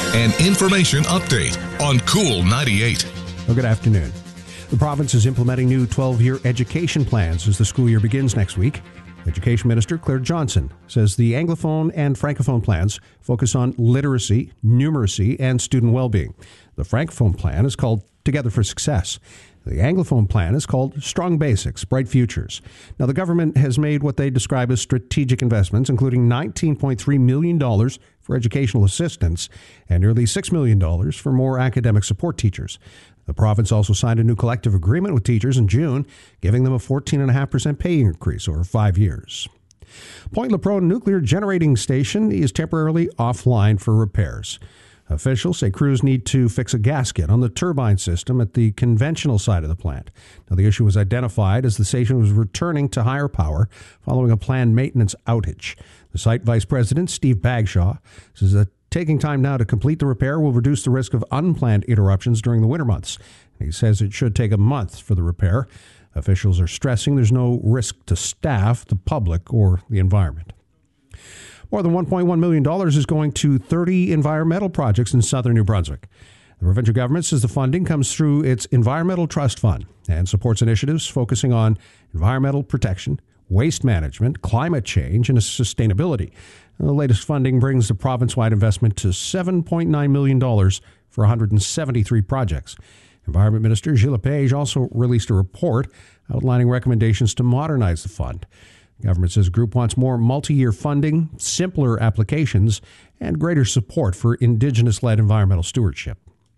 An information update on Cool 98. Well, good afternoon. The province is implementing new 12-year education plans as the school year begins next week. Education Minister Claire Johnson says the Anglophone and Francophone plans focus on literacy, numeracy, and student well-being. The Francophone plan is called Together for Success. The Anglophone plan is called Strong Basics, Bright Futures. Now, the government has made what they describe as strategic investments, including $19.3 million for educational assistance and nearly $6 million for more academic support teachers. The province also signed a new collective agreement with teachers in June, giving them a 14.5% pay increase over 5 years. Point Lepreau Nuclear Generating Station is temporarily offline for repairs. Officials say crews need to fix a gasket on the turbine system at the conventional side of the plant. Now, the issue was identified as the station was returning to higher power following a planned maintenance outage. The site vice president, Steve Bagshaw, says that taking time now to complete the repair will reduce the risk of unplanned interruptions during the winter months. He says it should take a month for the repair. Officials are stressing there's no risk to staff, the public, or the environment. More than $1.1 million is going to 30 environmental projects in southern New Brunswick. The provincial government says the funding comes through its Environmental Trust Fund and supports initiatives focusing on environmental protection, waste management, climate change, and sustainability. The latest funding brings the province-wide investment to $7.9 million for 173 projects. Environment Minister Gilles Lepage also released a report outlining recommendations to modernize the fund. The government says the group wants more multi-year funding, simpler applications, and greater support for Indigenous-led environmental stewardship.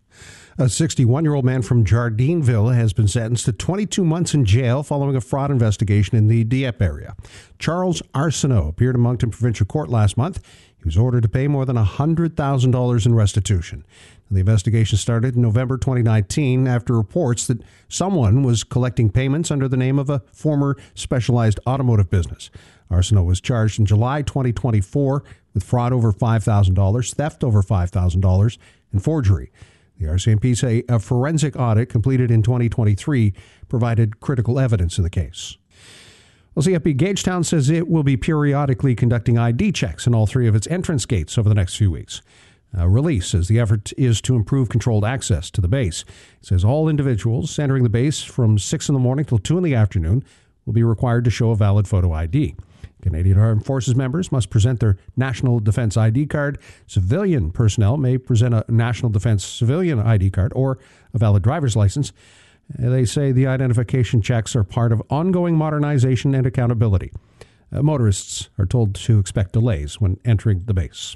A 61-year-old man from Jardineville has been sentenced to 22 months in jail following a fraud investigation in the Dieppe area. Charles Arsenault appeared in Moncton Provincial Court last month. He was ordered to pay more than $100,000 in restitution. The investigation started in November 2019 after reports that someone was collecting payments under the name of a former specialized automotive business. Arsenault was charged in July 2024 with fraud over $5,000, theft over $5,000, and forgery. The RCMP say a forensic audit completed in 2023 provided critical evidence in the case. Well, CFB Gagetown says it will be periodically conducting ID checks in all three of its entrance gates over the next few weeks. A release says the effort is to improve controlled access to the base. It says all individuals entering the base from 6 in the morning till 2 in the afternoon will be required to show a valid photo ID. Canadian Armed Forces members must present their National Defence ID card. Civilian personnel may present a National Defence Civilian ID card or a valid driver's license. They say the identification checks are part of ongoing modernization and accountability. Motorists are told to expect delays when entering the base.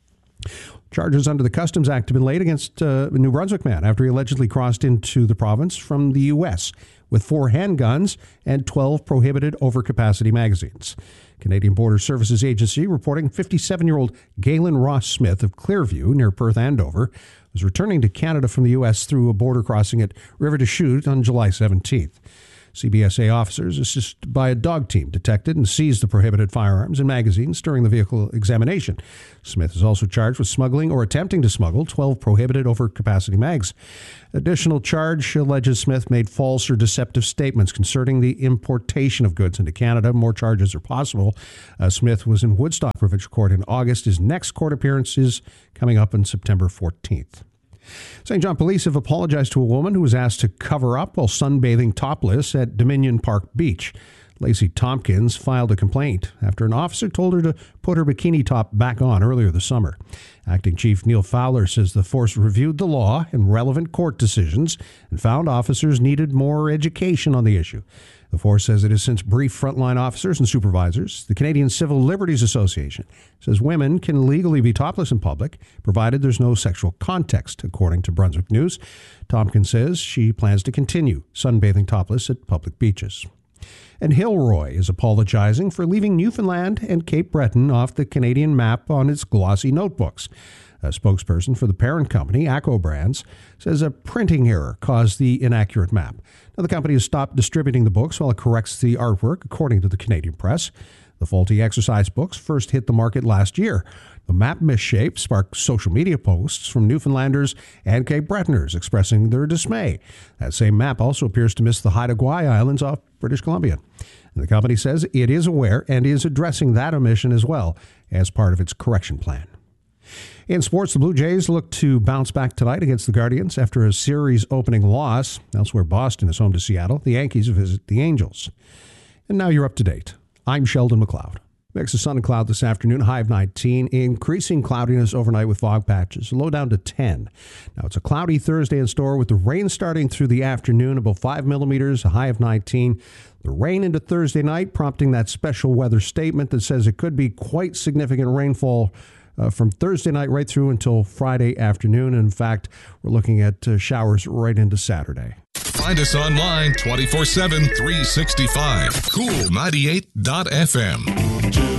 Charges under the Customs Act have been laid against a New Brunswick man after he allegedly crossed into the province from the U.S. with 4 handguns and 12 prohibited overcapacity magazines. Canadian Border Services Agency reporting 57-year-old Galen Ross Smith of Clearview near Perth Andover was returning to Canada from the U.S. through a border crossing at River des Chutes on July 17th. CBSA officers, assisted by a dog team, detected and seized the prohibited firearms and magazines during the vehicle examination. Smith is also charged with smuggling or attempting to smuggle 12 prohibited overcapacity mags. Additional charge alleges Smith made false or deceptive statements concerning the importation of goods into Canada. More charges are possible. Smith was in Woodstock Provincial Court in August. His next court appearance is coming up on September 14th. St. John Police have apologized to a woman who was asked to cover up while sunbathing topless at Dominion Park Beach. Lacey Tompkins filed a complaint after an officer told her to put her bikini top back on earlier this summer. Acting Chief Neil Fowler says the force reviewed the law and relevant court decisions and found officers needed more education on the issue. The force says it has since briefed frontline officers and supervisors. The Canadian Civil Liberties Association says women can legally be topless in public, provided there's no sexual context, according to Brunswick News. Tompkins says she plans to continue sunbathing topless at public beaches. And Hilroy is apologizing for leaving Newfoundland and Cape Breton off the Canadian map on its glossy notebooks. A spokesperson for the parent company, ACO Brands, says a printing error caused the inaccurate map. Now, the company has stopped distributing the books while it corrects the artwork, according to the Canadian press. The faulty exercise books first hit the market last year. The map misshape sparked social media posts from Newfoundlanders and Cape Bretoners expressing their dismay. That same map also appears to miss the Haida Gwaii Islands off British Columbia. And the company says it is aware and is addressing that omission as well as part of its correction plan. In sports, the Blue Jays look to bounce back tonight against the Guardians after a series opening loss. Elsewhere, Boston is home to Seattle. The Yankees visit the Angels. And now you're up to date. I'm Sheldon McLeod. Mix of sun and cloud this afternoon, high of 19. Increasing cloudiness overnight with fog patches, low down to 10. Now it's a cloudy Thursday in store with the rain starting through the afternoon, about 5 millimeters, a high of 19. The rain into Thursday night, prompting that special weather statement that says it could be quite significant rainfall from Thursday night right through until Friday afternoon. In fact, we're looking at showers right into Saturday. Find us online 24/7, 365. Cool98.fm.